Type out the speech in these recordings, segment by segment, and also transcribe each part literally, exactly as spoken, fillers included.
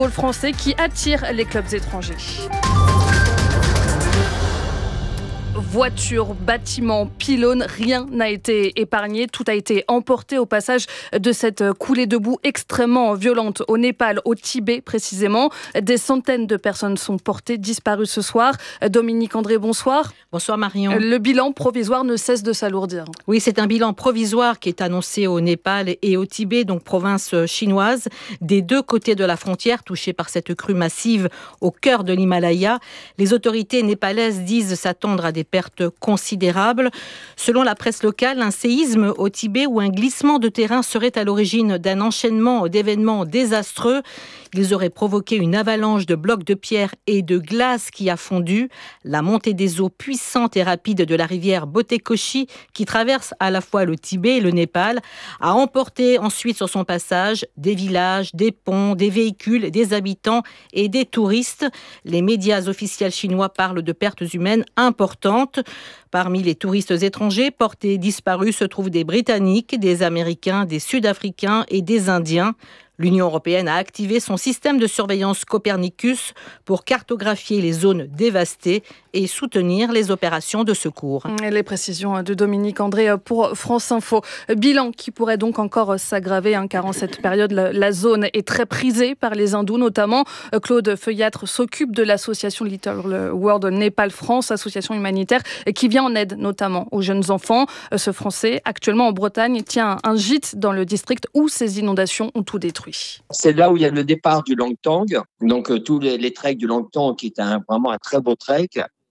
Français qui attire les clubs étrangers. Voitures, bâtiments, pylônes, rien n'a été épargné. Tout a été emporté au passage de cette coulée de boue extrêmement violente au Népal, au Tibet précisément. Des centaines de personnes sont portées disparues ce soir. Dominique André, bonsoir. Bonsoir Marion. Le bilan provisoire ne cesse de s'alourdir. Oui, c'est un bilan provisoire qui est annoncé au Népal et au Tibet, donc province chinoise, des deux côtés de la frontière touchée par cette crue massive au cœur de l'Himalaya. Les autorités népalaises disent s'attendre à des pertes considérables. Selon la presse locale, un séisme au Tibet ou un glissement de terrain serait à l'origine d'un enchaînement d'événements désastreux. Ils auraient provoqué une avalanche de blocs de pierre et de glace qui a fondu. La montée des eaux puissante et rapide de la rivière Botekoshi, qui traverse à la fois le Tibet et le Népal, a emporté ensuite sur son passage des villages, des ponts, des véhicules, des habitants et des touristes. Les médias officiels chinois parlent de pertes humaines importantes. Parmi les touristes étrangers portés disparus se trouvent des Britanniques, des Américains, des Sud-Africains et des Indiens. L'Union européenne a activé son système de surveillance Copernicus pour cartographier les zones dévastées et soutenir les opérations de secours. Et les précisions de Dominique André pour France Info. Bilan qui pourrait donc encore s'aggraver, hein, car en cette période, la, la zone est très prisée par les hindous notamment. Claude Feuillâtre s'occupe de l'association Little World Népal France, association humanitaire qui vient en aide notamment aux jeunes enfants. Ce Français, actuellement en Bretagne, tient un gîte dans le district où ces inondations ont tout détruit. C'est là où il y a le départ du Langtang, donc euh, tous les, les treks du Langtang qui est un, vraiment un très beau trek.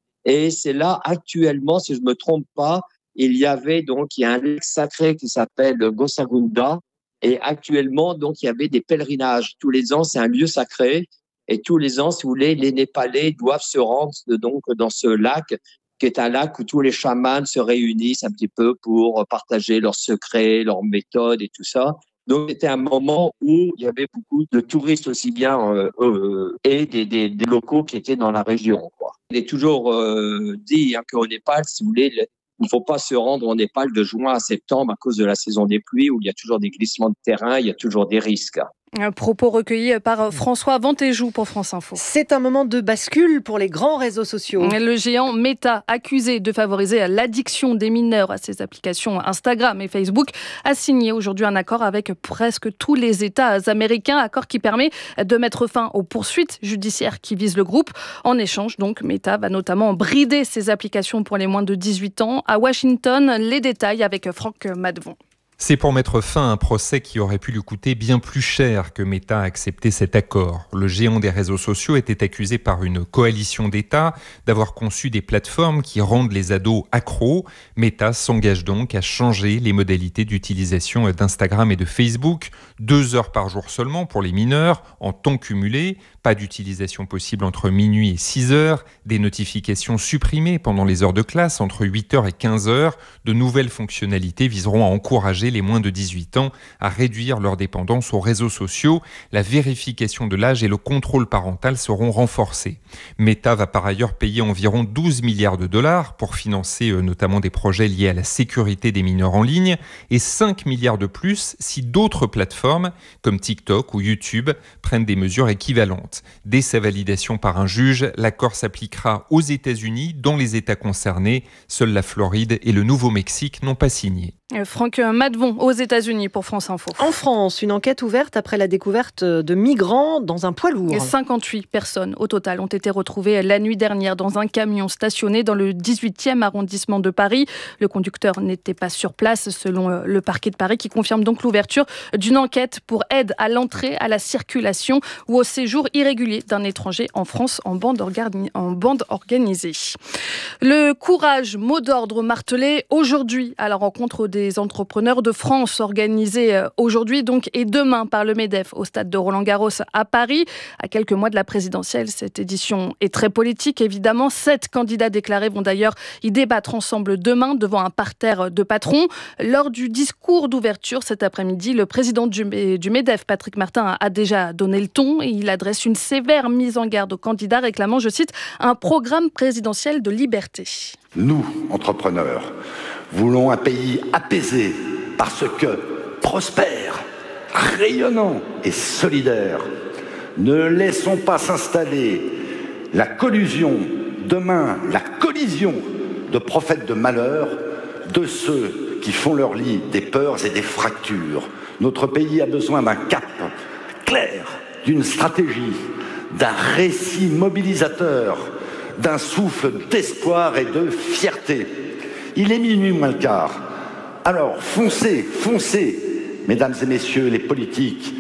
Et c'est là actuellement, si je me trompe pas, il y avait donc il y a un lac sacré qui s'appelle Gosagunda. Et actuellement, donc il y avait des pèlerinages. Tous les ans, c'est un lieu sacré. Et tous les ans, si vous voulez, les Népalais doivent se rendre donc dans ce lac, qui est un lac où tous les chamans se réunissent un petit peu pour partager leurs secrets, leurs méthodes et tout ça. Donc, c'était un moment où il y avait beaucoup de touristes aussi bien euh, euh, et des, des, des locaux qui étaient dans la région, quoi. Il est toujours euh, dit hein, qu'au Népal, si vous voulez, le, il ne faut pas se rendre au Népal de juin à septembre à cause de la saison des pluies où il y a toujours des glissements de terrain, il y a toujours des risques. Un propos recueilli par François Ventéjou pour France Info. C'est un moment de bascule pour les grands réseaux sociaux. Le géant Meta, accusé de favoriser l'addiction des mineurs à ses applications Instagram et Facebook, a signé aujourd'hui un accord avec presque tous les États américains, accord qui permet de mettre fin aux poursuites judiciaires qui visent le groupe. En échange, donc, Meta va notamment brider ses applications pour les moins de dix-huit ans. À Washington, les détails avec Franck Madvon. C'est pour mettre fin à un procès qui aurait pu lui coûter bien plus cher que Meta a accepté cet accord. Le géant des réseaux sociaux était accusé par une coalition d'États d'avoir conçu des plateformes qui rendent les ados accros. Meta s'engage donc à changer les modalités d'utilisation d'Instagram et de Facebook. Deux heures par jour seulement pour les mineurs, en temps cumulé. Pas d'utilisation possible entre minuit et six heures. Des notifications supprimées pendant les heures de classe entre huit heures et quinze heures. De nouvelles fonctionnalités viseront à encourager les moins de dix-huit ans à réduire leur dépendance aux réseaux sociaux. La vérification de l'âge et le contrôle parental seront renforcés. Meta va par ailleurs payer environ douze milliards de dollars pour financer euh, notamment des projets liés à la sécurité des mineurs en ligne et cinq milliards de plus si d'autres plateformes comme TikTok ou YouTube prennent des mesures équivalentes. Dès sa validation par un juge, l'accord s'appliquera aux États-Unis, dans les États concernés. Seuls la Floride et le Nouveau-Mexique n'ont pas signé. Franck Madvon aux États-Unis pour France Info. En France, une enquête ouverte après la découverte de migrants dans un poids lourd. cinquante-huit personnes au total ont été retrouvées la nuit dernière dans un camion stationné dans le dix-huitième arrondissement de Paris. Le conducteur n'était pas sur place selon le parquet de Paris qui confirme donc l'ouverture d'une enquête pour aide à l'entrée, à la circulation ou au séjour irrégulier d'un étranger en France en bande, organi- en bande organisée. Le courage, mot d'ordre martelé aujourd'hui à la rencontre des des entrepreneurs de France organisée aujourd'hui donc et demain par le MEDEF au stade de Roland-Garros à Paris. À quelques mois de la présidentielle, cette édition est très politique évidemment. Sept candidats déclarés vont d'ailleurs y débattre ensemble demain devant un parterre de patrons. Lors du discours d'ouverture cet après-midi, le président du, du MEDEF, Patrick Martin, a déjà donné le ton et il adresse une sévère mise en garde aux candidats réclamant, je cite, un programme présidentiel de liberté. Nous, entrepreneurs, voulons un pays apaisé parce que prospère, rayonnant et solidaire. Ne laissons pas s'installer la collusion, demain la collision de prophètes de malheur, de ceux qui font leur lit des peurs et des fractures. Notre pays a besoin d'un cap clair, d'une stratégie, d'un récit mobilisateur, d'un souffle d'espoir et de fierté. Il est minuit moins le quart. Alors foncez, foncez, mesdames et messieurs les politiques,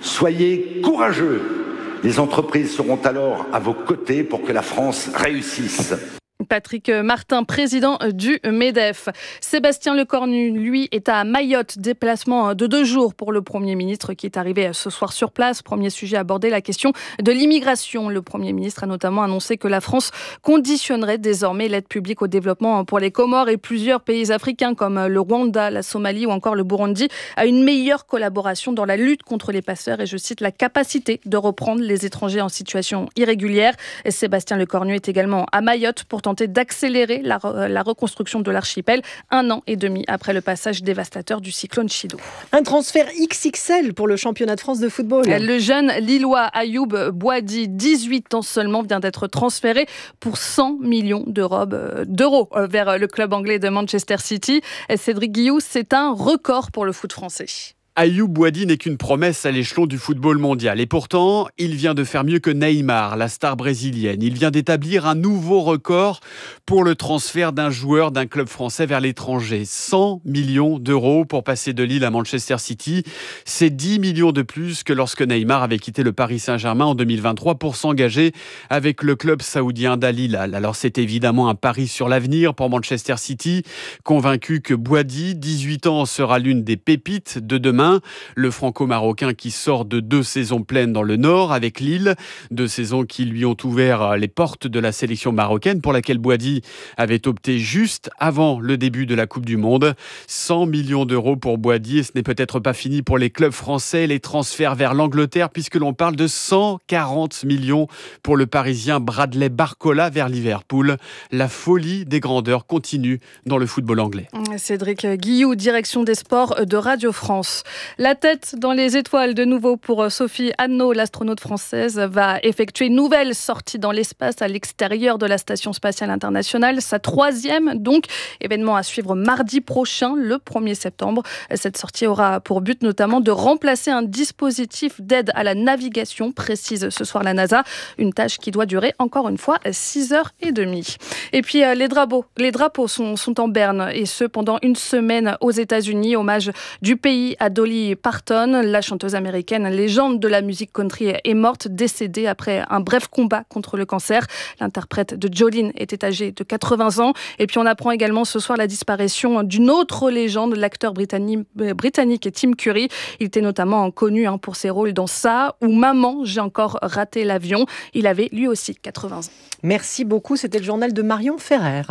soyez courageux. Les entreprises seront alors à vos côtés pour que la France réussisse. Patrick Martin, président du MEDEF. Sébastien Lecornu, lui, est à Mayotte. Déplacement de deux jours pour le Premier ministre qui est arrivé ce soir sur place. Premier sujet abordé, la question de l'immigration. Le Premier ministre a notamment annoncé que la France conditionnerait désormais l'aide publique au développement pour les Comores et plusieurs pays africains comme le Rwanda, la Somalie ou encore le Burundi à une meilleure collaboration dans la lutte contre les passeurs et, je cite, la capacité de reprendre les étrangers en situation irrégulière. Et Sébastien Lecornu est également à Mayotte pour tenter d'accélérer la, la reconstruction de l'archipel un an et demi après le passage dévastateur du cyclone Chido. Un transfert X X L pour le championnat de France de football. Le jeune Lillois Ayoub Boadi, dix-huit ans seulement, vient d'être transféré pour cent millions d'euros, d'euros vers le club anglais de Manchester City. Cédric Guillou, c'est un record pour le foot français. Ayoub Boadi n'est qu'une promesse à l'échelon du football mondial. Et pourtant, il vient de faire mieux que Neymar, la star brésilienne. Il vient d'établir un nouveau record pour le transfert d'un joueur d'un club français vers l'étranger. cent millions d'euros pour passer de Lille à Manchester City. C'est dix millions de plus que lorsque Neymar avait quitté le Paris Saint-Germain en deux mille vingt-trois pour s'engager avec le club saoudien d'Al Hilal. Alors c'est évidemment un pari sur l'avenir pour Manchester City, convaincu que Boadi, dix-huit ans, sera l'une des pépites de demain. Le franco-marocain qui sort de deux saisons pleines dans le Nord avec Lille, deux saisons qui lui ont ouvert les portes de la sélection marocaine pour laquelle Boadi avait opté juste avant le début de la Coupe du Monde. cent millions d'euros pour Boadi, et ce n'est peut-être pas fini pour les clubs français, les transferts vers l'Angleterre puisque l'on parle de cent quarante millions pour le Parisien Bradley Barcola vers Liverpool. La folie des grandeurs continue dans le football anglais. Cédric Guillou, direction des sports de Radio France. La tête dans les étoiles de nouveau pour Sophie Annaud, l'astronaute française, va effectuer une nouvelle sortie dans l'espace à l'extérieur de la Station spatiale internationale. Sa troisième, donc, événement à suivre mardi prochain, le premier septembre. Cette sortie aura pour but notamment de remplacer un dispositif d'aide à la navigation, précise ce soir la NASA. Une tâche qui doit durer encore une fois six heures trente. Et puis les drapeaux, les drapeaux sont, sont en berne, et ce pendant une semaine aux États-Unis. Hommage du pays à Dolly Parton, la chanteuse américaine, légende de la musique country, est morte, décédée après un bref combat contre le cancer. L'interprète de Jolene était âgée de quatre-vingts ans. Et puis on apprend également ce soir la disparition d'une autre légende, l'acteur britannique, britannique Tim Curry. Il était notamment connu hein, pour ses rôles dans Ça ou Maman, j'ai encore raté l'avion. Il avait lui aussi quatre-vingts ans. Merci beaucoup, c'était le journal de Marion Ferrer.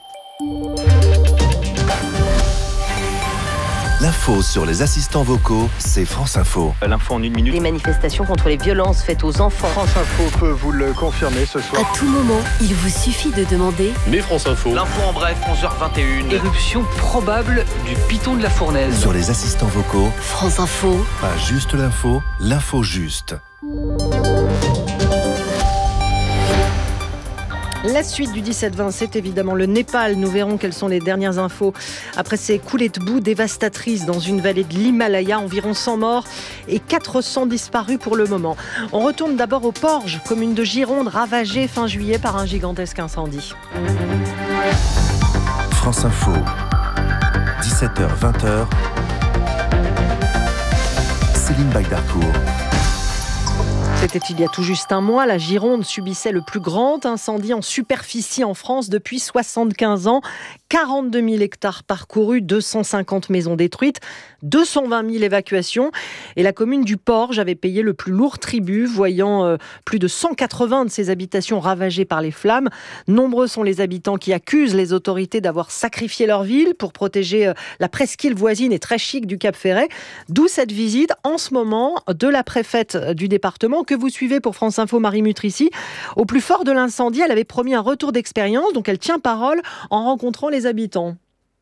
L'info sur les assistants vocaux, c'est France Info. L'info en une minute. Des manifestations contre les violences faites aux enfants. France Info peut vous le confirmer ce soir. À tout moment, il vous suffit de demander. Mais France Info. L'info en bref, onze heures vingt et une. Éruption probable du piton de la Fournaise. Sur les assistants vocaux, France Info. Pas juste l'info, l'info juste. La suite du dix-sept vingt, c'est évidemment le Népal. Nous verrons quelles sont les dernières infos après ces coulées de boue dévastatrices dans une vallée de l'Himalaya. Environ cent morts et quatre cents disparus pour le moment. On retourne d'abord au Porge, commune de Gironde, ravagée fin juillet par un gigantesque incendie. France Info, dix-sept heures vingt. Céline Bagdarcourt. C'était il y a tout juste un mois. La Gironde subissait le plus grand incendie en superficie en France depuis soixante-quinze ans. quarante-deux mille hectares parcourus, deux cent cinquante maisons détruites, deux cent vingt mille évacuations. Et la commune du Porge avait payé le plus lourd tribut, voyant euh, plus de cent quatre-vingts de ses habitations ravagées par les flammes. Nombreux sont les habitants qui accusent les autorités d'avoir sacrifié leur ville pour protéger euh, la presqu'île voisine et très chic du Cap Ferret. D'où cette visite en ce moment de la préfète du département que vous suivez pour France Info, Marie Mutrici. Au plus fort de l'incendie, elle avait promis un retour d'expérience, donc elle tient parole en rencontrant les habitants.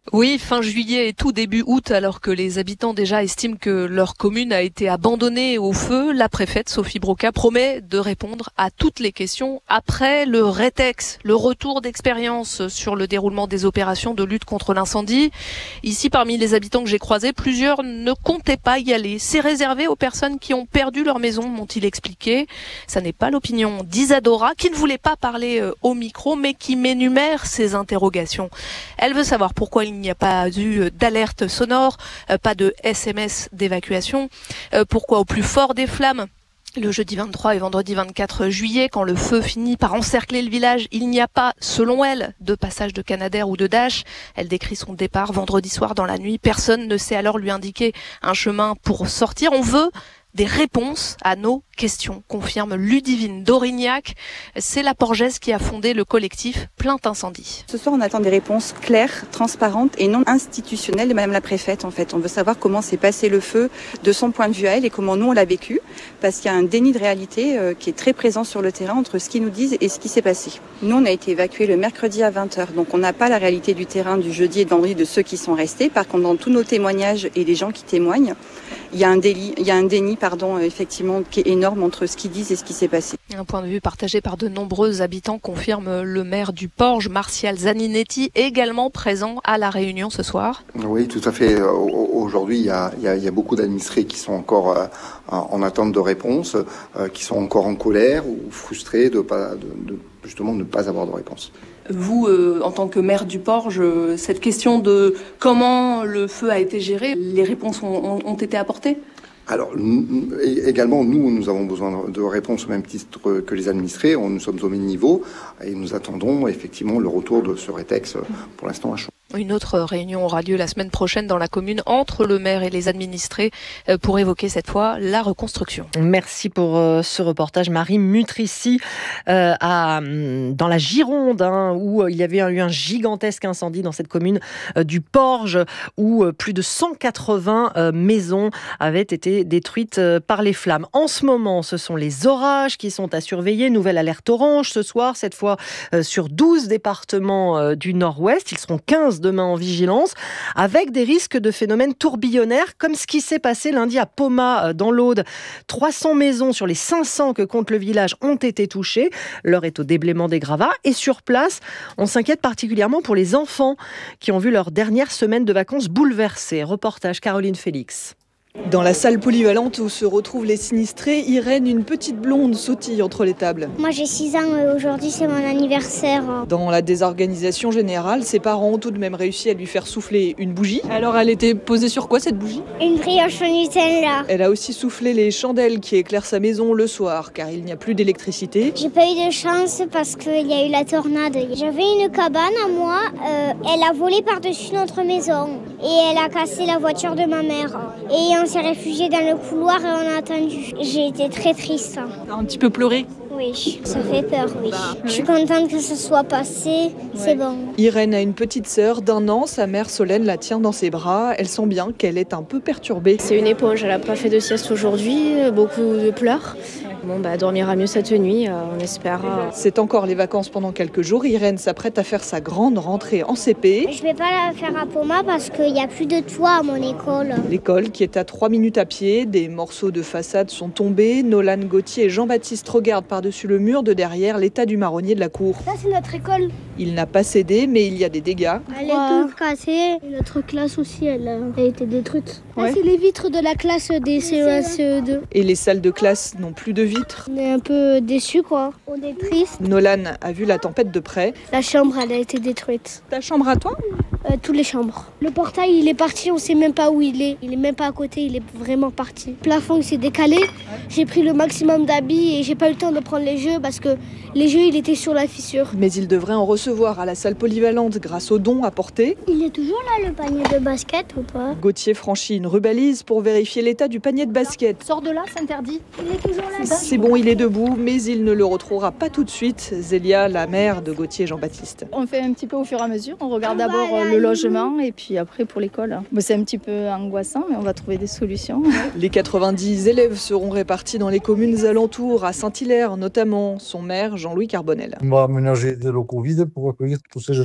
Oui, fin juillet et tout début août, alors que les habitants déjà estiment que leur commune a été abandonnée au feu, la préfète Sophie Broca promet de répondre à toutes les questions après le rétex, le retour d'expérience sur le déroulement des opérations de lutte contre l'incendie. Ici, parmi les habitants que j'ai croisés, plusieurs ne comptaient pas y aller. C'est réservé aux personnes qui ont perdu leur maison, m'ont-ils expliqué. Ça n'est pas l'opinion d'Isadora, qui ne voulait pas parler au micro, mais qui m'énumère ses interrogations. Elle veut savoir pourquoi il Il n'y a pas eu d'alerte sonore, pas de S M S d'évacuation. Pourquoi au plus fort des flammes, le jeudi vingt-trois et vendredi vingt-quatre juillet, quand le feu finit par encercler le village, il n'y a pas, selon elle, de passage de Canadair ou de Dash. Elle décrit son départ vendredi soir dans la nuit. Personne ne sait alors lui indiquer un chemin pour sortir. On veut des réponses à nos questions, confirme Ludivine d'Aurignac. C'est la Porgès qui a fondé le collectif Plainte Incendie. Ce soir, on attend des réponses claires, transparentes et non institutionnelles de Madame la Préfète. En fait, on veut savoir comment s'est passé le feu de son point de vue à elle et comment nous on l'a vécu, parce qu'il y a un déni de réalité euh, qui est très présent sur le terrain entre ce qu'ils nous disent et ce qui s'est passé. Nous, on a été évacués le mercredi à vingt heures, donc on n'a pas la réalité du terrain du jeudi et de vendredi de ceux qui sont restés. Par contre, dans tous nos témoignages et les gens qui témoignent, il y a un délit, il y a un déni, pardon, effectivement, qui est énorme entre ce qu'ils disent et ce qui s'est passé. Un point de vue partagé par de nombreux habitants, confirme le maire du Porge, Martial Zaninetti, également présent à la réunion ce soir. Oui, tout à fait. Aujourd'hui, il y a, il y a, il y a beaucoup d'administrés qui sont encore euh, en attente de réponse, euh, qui sont encore en colère ou frustrés de, pas, de, de justement ne pas avoir de réponse. Vous, euh, en tant que maire du Porge, cette question de comment le feu a été géré, les réponses ont, ont, ont été apportées ? Alors, nous, également, nous, nous avons besoin de réponses au même titre que les administrés. Nous sommes au même niveau et nous attendons effectivement le retour de ce rétex pour l'instant à chaud. Une autre réunion aura lieu la semaine prochaine dans la commune entre le maire et les administrés pour évoquer cette fois la reconstruction. Merci pour euh, ce reportage. Marie Mutrici euh, à, dans la Gironde, hein, où il y avait eu un gigantesque incendie dans cette commune euh, du Porge, où euh, plus de cent quatre-vingts euh, maisons avaient été détruites euh, par les flammes. En ce moment, ce sont les orages qui sont à surveiller. Nouvelle alerte orange ce soir, cette fois euh, sur douze départements euh, du nord-ouest. Ils seront quinze demain en vigilance, avec des risques de phénomènes tourbillonnaires, comme ce qui s'est passé lundi à Poma, dans l'Aude. trois cents maisons sur les cinq cents que compte le village ont été touchées. L'heure est au déblaiement des gravats. Et sur place, on s'inquiète particulièrement pour les enfants qui ont vu leur dernière semaine de vacances bouleversée. Reportage Caroline Félix. Dans la salle polyvalente où se retrouvent les sinistrés, Irène, une petite blonde, sautille entre les tables. Moi j'ai six ans et aujourd'hui c'est mon anniversaire. Dans la désorganisation générale, ses parents ont tout de même réussi à lui faire souffler une bougie. Alors elle était posée sur quoi cette bougie ? Une brioche au Nutella. Elle a aussi soufflé les chandelles qui éclairent sa maison le soir car il n'y a plus d'électricité. J'ai pas eu de chance parce qu'il y a eu la tornade. J'avais une cabane à moi, euh, elle a volé par-dessus notre maison et elle a cassé la voiture de ma mère. Et on s'est réfugié dans le couloir et on a attendu. J'ai été très triste. T'as un petit peu pleuré ? Oui, ça fait peur, oui. Je suis contente que ce soit passé, c'est ouais. Bon. Irène a une petite sœur d'un an, sa mère Solène la tient dans ses bras. Elle sent bien qu'elle est un peu perturbée. C'est une éponge, elle n'a pas fait de sieste aujourd'hui, beaucoup de pleurs. Bon, bah, elle dormira mieux cette nuit, euh, on espère. Euh... C'est encore les vacances pendant quelques jours. Irène s'apprête à faire sa grande rentrée en C P. Je ne vais pas la faire à Poma parce qu'il n'y a plus de toit à mon école. L'école qui est à trois minutes à pied, des morceaux de façade sont tombés. Nolan Gauthier et Jean-Baptiste regardent par-dessus le mur de derrière l'état du marronnier de la cour. Ça, c'est notre école. Il n'a pas cédé, mais il y a des dégâts. Elle est toute cassée. Notre classe aussi, elle a été détruite. Ouais. Ça, c'est les vitres de la classe des C E un C E deux. Et les salles de classe n'ont plus de vitres. On est un peu déçus, quoi. On est triste. Nolan a vu la tempête de près. La chambre, elle a été détruite. Ta chambre à toi ? Euh, toutes les chambres. Le portail, il est parti, on sait même pas où il est. Il est même pas à côté, il est vraiment parti. Le plafond, il s'est décalé. J'ai pris le maximum d'habits et j'ai pas eu le temps de prendre les jeux parce que les jeux, il était sur la fissure. Mais il devrait en recevoir à la salle polyvalente grâce aux dons apportés. Il est toujours là, le panier de basket ou pas ? Gauthier franchit une rubalise pour vérifier l'état du panier de basket. Sors de là, c'est interdit. Il est toujours là. C'est bon, il est debout, mais il ne le retrouvera pas tout de suite. Zélia, la mère de Gauthier et Jean-Baptiste. On fait un petit peu au fur et à mesure. On regarde on d'abord le logement et puis après pour l'école. Bon, c'est un petit peu angoissant, mais on va trouver des solutions. Les quatre-vingt-dix élèves seront répartis dans les communes alentours, à Saint-Hilaire notamment. Son maire, Jean-Louis Carbonel. On va aménager des locaux vides pour accueillir tous ces jeunes-là.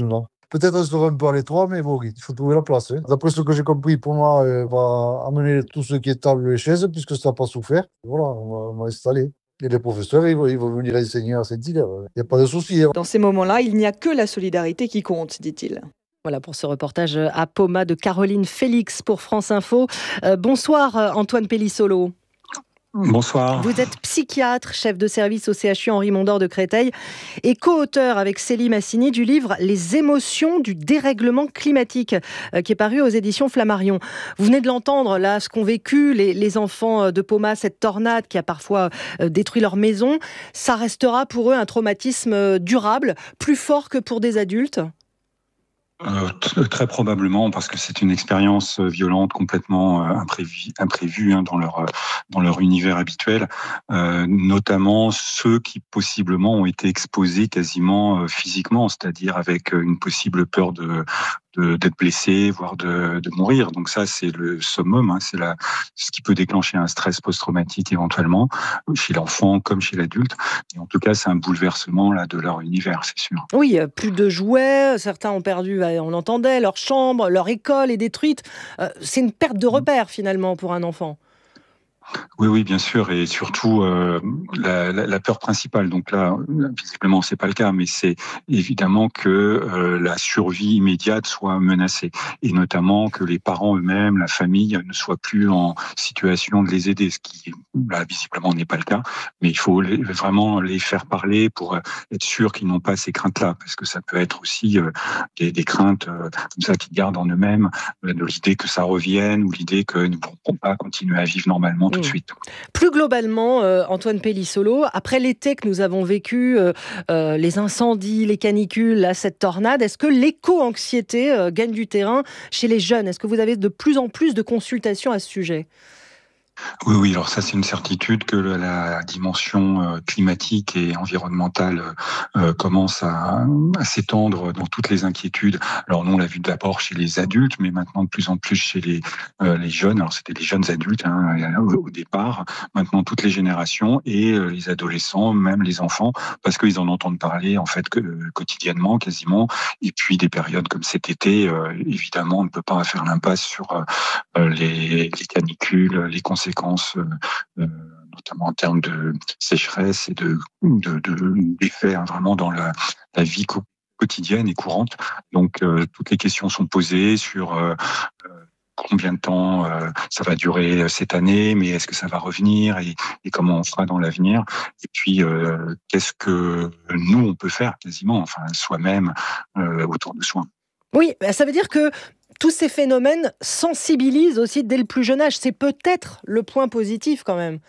Peut-être on sera un peu à l'étroit, mais bon, il faut trouver la place. Hein. D'après ce que j'ai compris, pour moi, euh, on va amener tout ce qui est table et chaises, puisque ça n'a pas souffert. Voilà, on va, on va installer. Et les professeurs, ils vont, ils vont venir enseigner à Saint-Hilaire. Il n'y a pas de souci. Hein. Dans ces moments-là, il n'y a que la solidarité qui compte, dit-il. Voilà pour ce reportage à Poma de Caroline Félix pour France Info. Euh, bonsoir Antoine Pellissolo. Bonsoir. Vous êtes psychiatre, chef de service au C H U Henri Mondor de Créteil et co-auteur avec Célie Massini du livre « Les émotions du dérèglement climatique » euh, qui est paru aux éditions Flammarion. Vous venez de l'entendre, là, ce qu'ont vécu les, les enfants de Poma, cette tornade qui a parfois euh, détruit leur maison. Ça restera pour eux un traumatisme durable, plus fort que pour des adultes ? Euh, t- très probablement, parce que c'est une expérience violente, complètement euh, imprévue, imprévue hein, dans leur dans leur univers habituel. Euh, notamment ceux qui possiblement ont été exposés quasiment euh, physiquement, c'est-à-dire avec une possible peur de, de d'être blessé, voire de, de mourir. Donc ça, c'est le summum. Hein, c'est la ce qui peut déclencher un stress post-traumatique éventuellement chez l'enfant comme chez l'adulte. Et en tout cas, c'est un bouleversement là de leur univers, c'est sûr. Oui, plus de jouets. Certains ont perdu. On entendait leur chambre, leur école est détruite. Euh, c'est une perte de repère finalement pour un enfant. Oui, oui, bien sûr, et surtout euh, la, la, la peur principale. Donc là, visiblement, c'est pas le cas, mais c'est évidemment que euh, la survie immédiate soit menacée, et notamment que les parents eux-mêmes, la famille, ne soient plus en situation de les aider, ce qui là visiblement n'est pas le cas. Mais il faut les, vraiment les faire parler pour être sûr qu'ils n'ont pas ces craintes-là, parce que ça peut être aussi euh, des, des craintes euh, comme ça qu'ils gardent en eux-mêmes, euh, de l'idée que ça revienne ou l'idée que nous ne pourrons pas continuer à vivre normalement. Tout de suite. Plus globalement, euh, Antoine Pellissolo, après l'été que nous avons vécu, euh, euh, les incendies, les canicules, là, cette tornade, est-ce que l'éco-anxiété euh, gagne du terrain chez les jeunes ? Est-ce que vous avez de plus en plus de consultations à ce sujet ? Oui, oui, alors ça c'est une certitude que la dimension climatique et environnementale euh, commence à, à s'étendre dans toutes les inquiétudes. Alors nous on l'a vu d'abord chez les adultes, mais maintenant de plus en plus chez les, euh, les jeunes. Alors c'était les jeunes adultes hein, au, au départ, maintenant toutes les générations et euh, les adolescents, même les enfants, parce qu'ils en entendent parler en fait que, euh, quotidiennement, quasiment. Et puis des périodes comme cet été, euh, évidemment on ne peut pas faire l'impasse sur euh, les, les canicules, les conséquences Euh, notamment en termes de sécheresse et de, de, de d'effets hein, vraiment dans la, la vie quotidienne et courante. Donc euh, toutes les questions sont posées sur euh, combien de temps euh, ça va durer cette année, mais est-ce que ça va revenir et, et comment on fera dans l'avenir. Et puis euh, qu'est-ce que nous on peut faire quasiment, enfin soi-même euh, autour de soi. Oui, ça veut dire que tous ces phénomènes sensibilisent aussi dès le plus jeune âge. C'est peut-être le point positif quand même.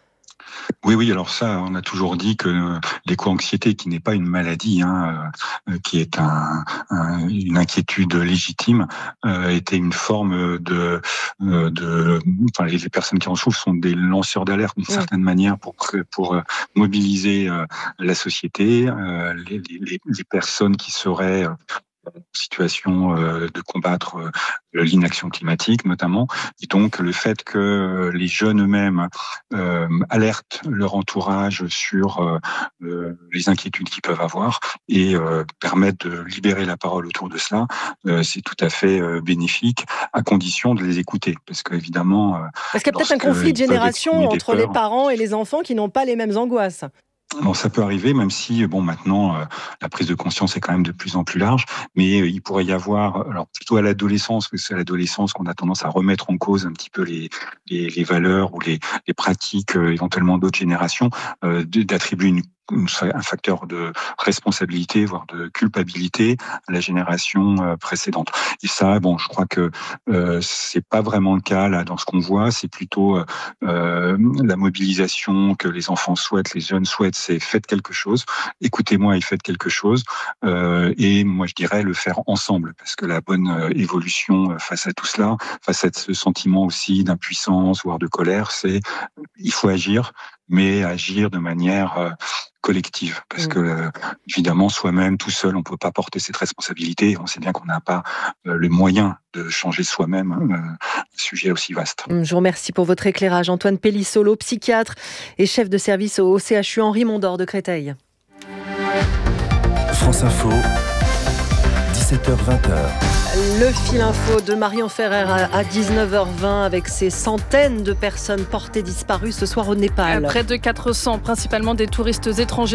Oui, oui, alors ça, on a toujours dit que l'éco-anxiété, qui n'est pas une maladie, hein, euh, qui est un, un, une inquiétude légitime, euh, était une forme de... Euh, de enfin, les, les personnes qui en souffrent sont des lanceurs d'alerte d'une ouais. certaine manière pour, pour euh, mobiliser euh, la société, euh, les, les, les personnes qui seraient... Euh, situation euh, de combattre euh, l'inaction climatique notamment, et donc le fait que les jeunes eux-mêmes euh, alertent leur entourage sur euh, euh, les inquiétudes qu'ils peuvent avoir et euh, permettent de libérer la parole autour de cela, euh, c'est tout à fait euh, bénéfique, à condition de les écouter, parce qu'évidemment... Euh, parce qu'il y a peut-être un conflit de génération entre les parents et les enfants qui n'ont pas les mêmes angoisses. Bon, ça peut arriver, même si, bon, maintenant, euh, la prise de conscience est quand même de plus en plus large, mais euh, il pourrait y avoir, alors plutôt à l'adolescence, parce que c'est à l'adolescence qu'on a tendance à remettre en cause un petit peu les, les, les valeurs ou les, les pratiques, euh, éventuellement d'autres générations, euh, d'attribuer une un facteur de responsabilité, voire de culpabilité à la génération précédente. Et ça, bon, je crois que euh, c'est pas vraiment le cas là dans ce qu'on voit. C'est plutôt euh, la mobilisation que les enfants souhaitent, les jeunes souhaitent. C'est faites quelque chose, écoutez-moi et faites quelque chose. Euh, et moi, je dirais le faire ensemble, parce que la bonne évolution face à tout cela, face à ce sentiment aussi d'impuissance, voire de colère, c'est il faut agir, mais agir de manière euh, collective, parce que euh, évidemment soi-même tout seul on peut pas porter cette responsabilité. On sait bien qu'on n'a pas euh, le moyen de changer soi-même euh, un sujet aussi vaste. Je vous remercie pour votre éclairage, Antoine Pellissolo, psychiatre et chef de service au C H U Henri Mondor de Créteil. France Info, dix-sept heures vingt. Le fil info de Marion Ferrer à dix-neuf heures vingt avec ces centaines de personnes portées disparues ce soir au Népal. Près de quatre cents, principalement des touristes étrangers